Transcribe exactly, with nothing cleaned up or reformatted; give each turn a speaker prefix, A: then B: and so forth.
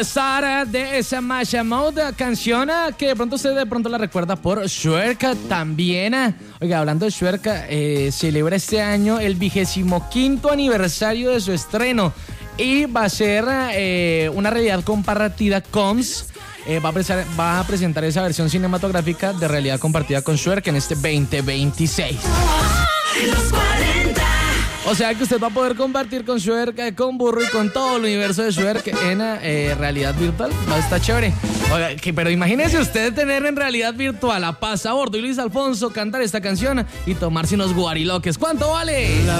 A: Star de Smash Mode, canción que de pronto usted de pronto la recuerda por Shrek también. Oiga, hablando de Shrek, eh, celebra este año el vigésimo quinto aniversario de su estreno y va a ser eh, una realidad compartida Coms. Eh, va, a presentar, va a presentar esa versión cinematográfica de realidad compartida con Shrek en este veinte veintiséis. O sea que usted va a poder compartir con Shrek, con Burro y con todo el universo de Shrek en eh, realidad virtual. Va a estar chévere. Oiga, que, pero imagínese usted tener en realidad virtual a Pasabordo y Luis Alfonso cantar esta canción y tomarse unos guariloques. ¿Cuánto vale? La